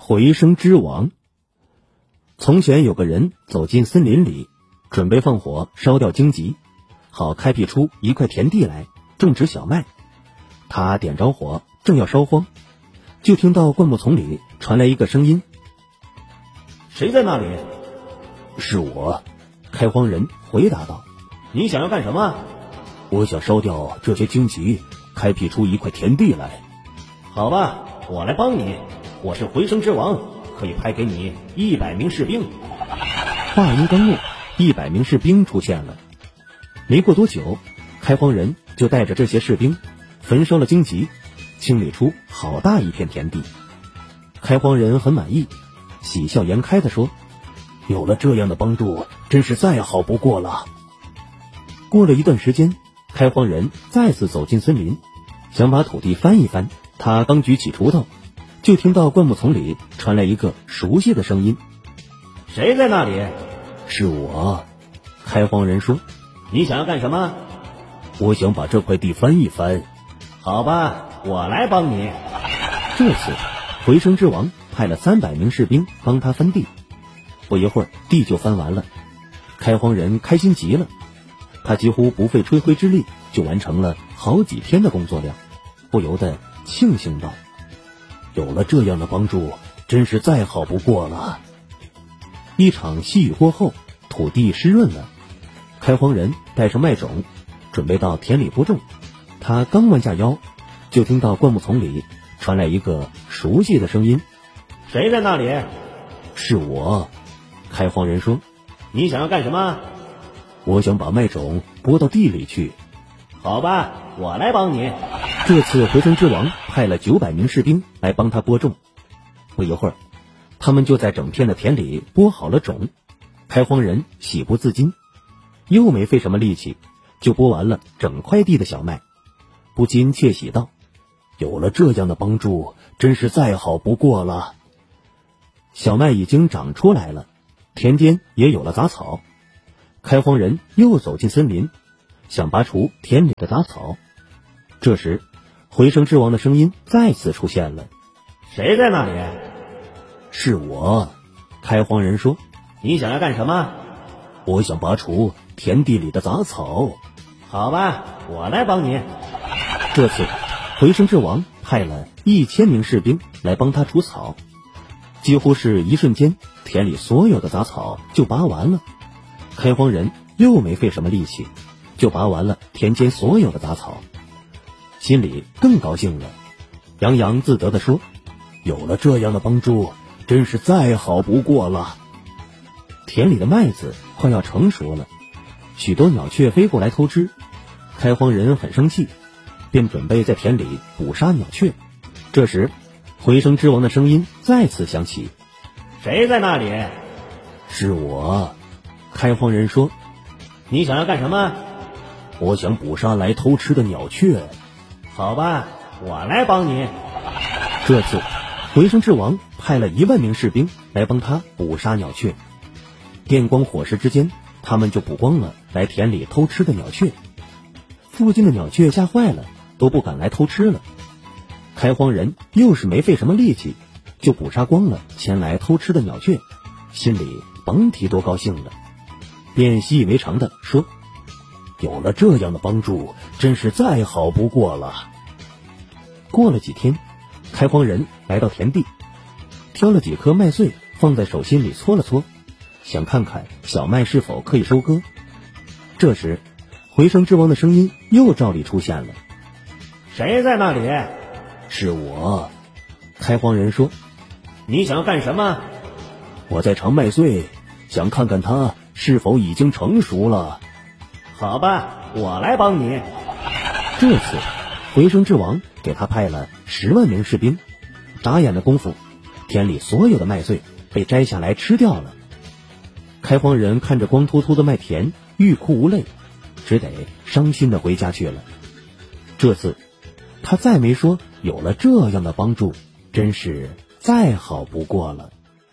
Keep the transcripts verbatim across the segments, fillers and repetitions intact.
回声之王。从前有个人走进森林里，准备放火烧掉荆棘，好开辟出一块田地来种植小麦。他点着火，正要烧荒，就听到灌木丛里传来一个声音： 谁在那里？ 是我。开荒人回答道： 你想要干什么？ 我想烧掉这些荆棘，开辟出一块田地来。 好吧，我来帮你，我是回声之王，可以派给你一百名士兵。 话音刚落，一百名士兵出现了。没过多久，开荒人就带着这些士兵焚烧了荆棘，清理出好大一片田地。开荒人很满意，喜笑颜开地说：有了这样的帮助，真是再好不过了。过了一段时间，开荒人再次走进森林，想把土地翻一翻。他刚举起锄头，就听到灌木丛里传来一个熟悉的声音： 谁在那里？ 是我。开荒人说： 你想要干什么？ 我想把这块地翻一翻。 好吧，我来帮你。 这次回声之王派了三百名士兵帮他翻地，不一会儿地就翻完了。开荒人开心极了，他几乎不费吹灰之力就完成了好几天的工作量，不由得庆幸道：有了这样的帮助，真是再好不过了。一场细雨过后，土地湿润了，开荒人带上麦种，准备到田里播种。他刚弯下腰，就听到灌木丛里传来一个熟悉的声音： 谁在那里？ 是我。开荒人说： 你想要干什么？ 我想把麦种播到地里去。 好吧，我来帮你。 这次回声之王派了九百名士兵来帮他播种。不一会儿，他们就在整片的田里播好了种。开荒人喜不自禁，又没费什么力气，就播完了整块地的小麦，不禁窃喜道：有了这样的帮助，真是再好不过了。小麦已经长出来了，田间也有了杂草。开荒人又走进森林，想拔除田里的杂草。这时回声之王的声音再次出现了： 谁在那里？ 是我。开荒人说： 你想要干什么？ 我想拔除田地里的杂草。 好吧，我来帮你。 这次回声之王派了一千名士兵来帮他除草，几乎是一瞬间，田里所有的杂草就拔完了。开荒人又没费什么力气，就拔完了田间所有的杂草，心里更高兴了，洋洋自得地说：有了这样的帮助，真是再好不过了。田里的麦子快要成熟了，许多鸟雀飞过来偷吃。开荒人很生气，便准备在田里捕杀鸟雀。这时回声之王的声音再次响起： 谁在那里？ 是我。开荒人说： 你想要干什么？ 我想捕杀来偷吃的鸟雀。 好吧，我来帮你。 这次回声之王派了一万名士兵来帮他捕杀鸟雀。电光火石之间，他们就捕光了来田里偷吃的鸟雀。附近的鸟雀吓坏了，都不敢来偷吃了。开荒人又是没费什么力气，就捕杀光了前来偷吃的鸟雀，心里甭提多高兴了，便习以为常地说：有了这样的帮助，真是再好不过了。过了几天，开荒人来到田地，挑了几颗麦穗放在手心里搓了搓，想看看小麦是否可以收割。这时回声之王的声音又照例出现了： 谁在那里？ 是我。开荒人说： 你想要干什么？ 我在尝麦穗，想看看它是否已经成熟了。 好吧，我来帮你。 这次回声之王给他派了十万名士兵，眨眼的功夫，田里所有的麦穗被摘下来吃掉了。开荒人看着光秃秃的麦田，欲哭无泪，只得伤心的回家去了。这次他再没说有了这样的帮助，真是再好不过了。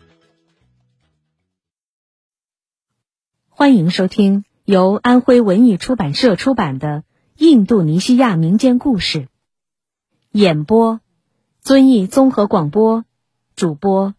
欢迎收听由安徽文艺出版社出版的《印度尼西亚民间故事》，演播遵义综合广播，主播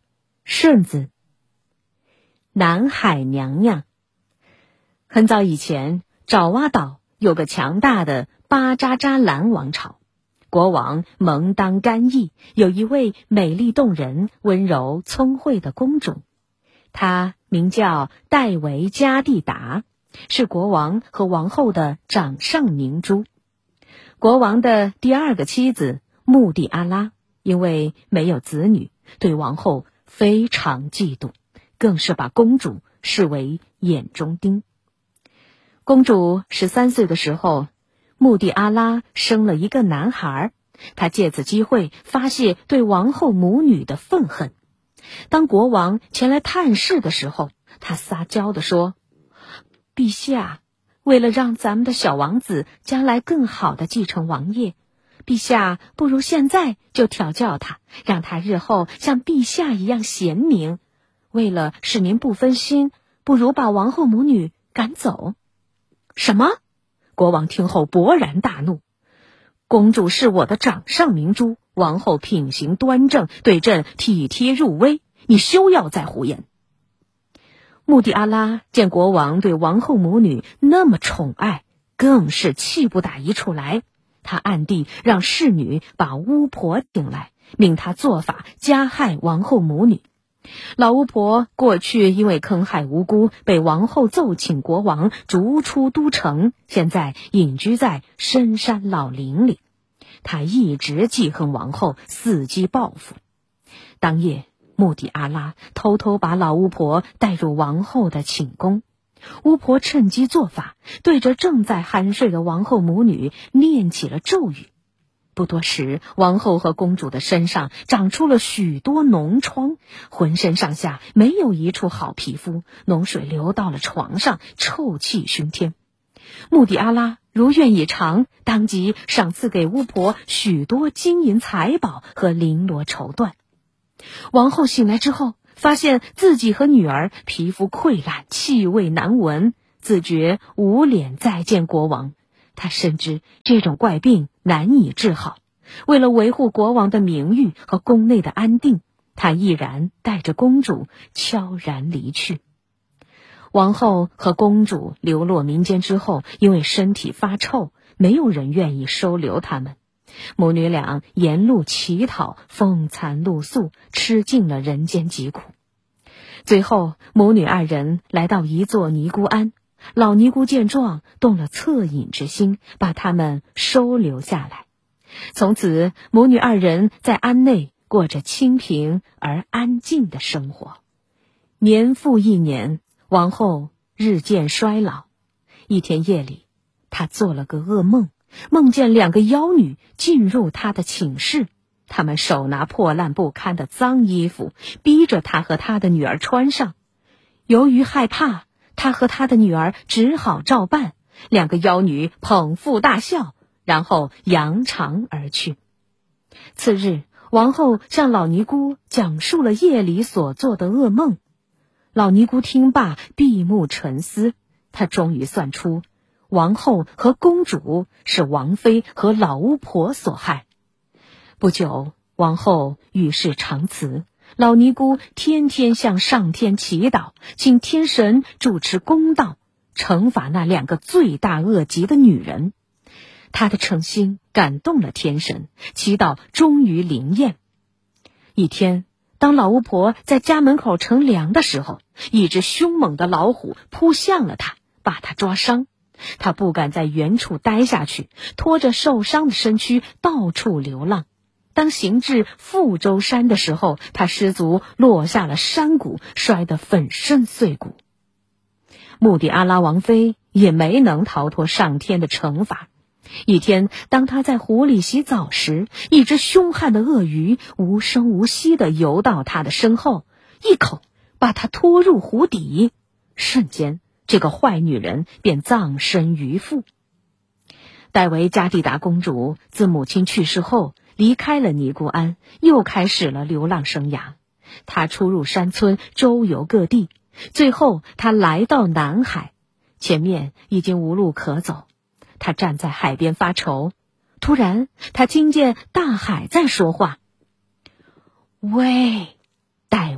顺子。南海娘娘。很早以前，爪哇岛有个强大的巴扎扎兰王朝，国王蒙当干邑，有一位美丽动人、温柔聪慧的公主，她名叫戴维加蒂达，是国王和王后的掌上明珠。国王的第二个妻子穆蒂阿拉因为没有子女，对王后非常嫉妒，更是把公主视为眼中钉。公主十三岁的时候，穆蒂阿拉生了一个男孩，她借此机会发泄对王后母女的愤恨。当国王前来探视的时候，她撒娇地说：陛下，为了让咱们的小王子将来更好地继承王业，陛下不如现在就调教他，让他日后像陛下一样贤明。为了使您不分心，不如把王后母女赶走。什么？国王听后勃然大怒。公主是我的掌上明珠，王后品行端正，对朕体贴入微，你休要再胡言。穆蒂阿拉见国王对王后母女那么宠爱，更是气不打一处来。他暗地让侍女把巫婆请来，命她做法加害王后母女。老巫婆过去因为坑害无辜，被王后奏请国王逐出都城，现在隐居在深山老林里。她一直记恨王后，伺机报复。当夜，穆蒂阿拉偷偷把老巫婆带入王后的寝宫，巫婆趁机做法，对着正在酣睡的王后母女念起了咒语。不多时，王后和公主的身上长出了许多脓疮，浑身上下没有一处好皮肤，脓水流到了床上，臭气熏天。穆蒂阿拉如愿以偿，当即赏赐给巫婆许多金银财宝和绫罗绸缎。王后醒来之后，发现自己和女儿皮肤溃烂，气味难闻，自觉无脸再见国王。她深知这种怪病难以治好，为了维护国王的名誉和宫内的安定，她毅然带着公主悄然离去。王后和公主流落民间之后，因为身体发臭，没有人愿意收留他们。母女俩沿路乞讨，风餐露宿，吃尽了人间疾苦。最后，母女二人来到一座尼姑庵，老尼姑见状，动了恻隐之心，把他们收留下来。从此，母女二人在庵内过着清平而安静的生活。年复一年，王后日渐衰老。一天夜里，她做了个噩梦，梦见两个妖女进入她的寝室，她们手拿破烂不堪的脏衣服，逼着她和她的女儿穿上。由于害怕，她和她的女儿只好照办。两个妖女捧腹大笑，然后扬长而去。次日，王后向老尼姑讲述了夜里所做的噩梦。老尼姑听罢，闭目沉思，她终于算出王后和公主是王妃和老巫婆所害。不久，王后与世长辞，老尼姑天天向上天祈祷，请天神主持公道，惩罚那两个罪大恶极的女人。她的诚心感动了天神，祈祷终于灵验。一天，当老巫婆在家门口乘凉的时候，一只凶猛的老虎扑向了她，把她抓伤。她不敢在原处待下去，拖着受伤的身躯到处流浪。当行至富州山的时候，她失足落下了山谷，摔得粉身碎骨。穆蒂阿拉王妃也没能逃脱上天的惩罚。一天，当她在湖里洗澡时，一只凶悍的鳄鱼无声无息地游到她的身后，一口把她拖入湖底。瞬间，这个坏女人便葬身鱼腹。戴维加蒂达公主自母亲去世后，离开了尼姑庵，又开始了流浪生涯。她出入山村，周游各地，最后她来到南海，前面已经无路可走。她站在海边发愁，突然她听见大海在说话：喂，戴维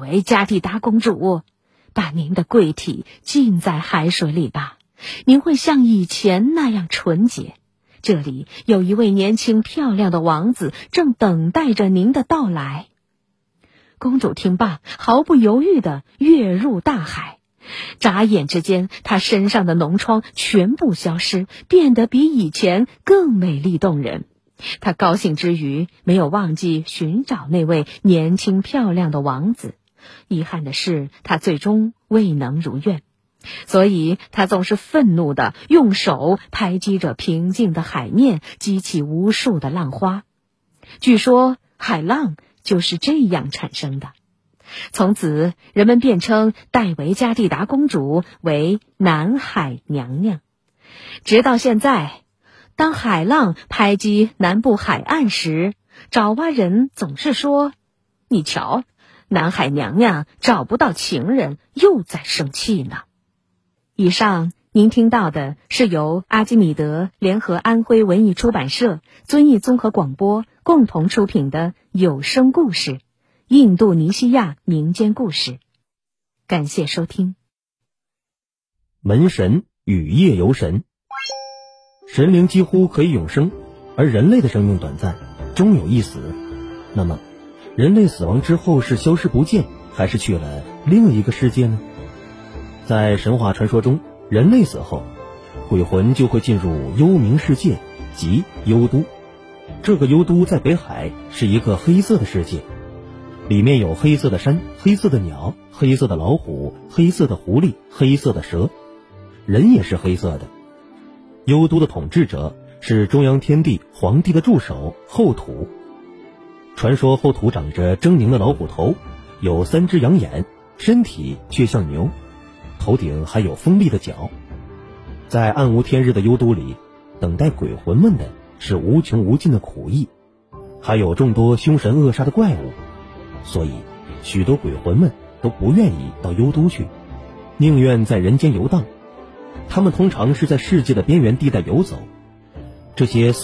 维加蒂达公主，把您的贵体浸在海水里吧，您会像以前那样纯洁。这里有一位年轻漂亮的王子正等待着您的到来。公主听罢，毫不犹豫地跃入大海。眨眼之间，她身上的脓疮全部消失，变得比以前更美丽动人。她高兴之余，没有忘记寻找那位年轻漂亮的王子。遗憾的是，她最终未能如愿。所以他总是愤怒地用手拍击着平静的海面，激起无数的浪花。据说海浪就是这样产生的。从此人们便称戴维加蒂达公主为南海娘娘。直到现在，当海浪拍击南部海岸时，爪哇人总是说，你瞧，南海娘娘找不到情人，又在生气呢。以上您听到的是由阿基米德联合安徽文艺出版社、遵义综合广播共同出品的有声故事《印度尼西亚民间故事》。感谢收听。 门神与夜游神。神灵几乎可以永生，而人类的生命短暂，终有一死。那么，人类死亡之后是消失不见，还是去了另一个世界呢？在神话传说中，人类死后，鬼魂就会进入幽冥世界，即幽都。这个幽都在北海是一个黑色的世界，里面有黑色的山、黑色的鸟、黑色的老虎、黑色的狐狸、黑色的蛇，人也是黑色的。幽都的统治者是中央天帝皇帝的助手后土。传说后土长着狰狞的老虎头，有三只羊眼，身体却像牛，头顶还有锋利的角。在暗无天日的幽都里，等待鬼魂们的是无穷无尽的苦役，还有众多凶神恶煞的怪物。所以许多鬼魂们都不愿意到幽都去，宁愿在人间游荡。他们通常是在世界的边缘地带游走。这些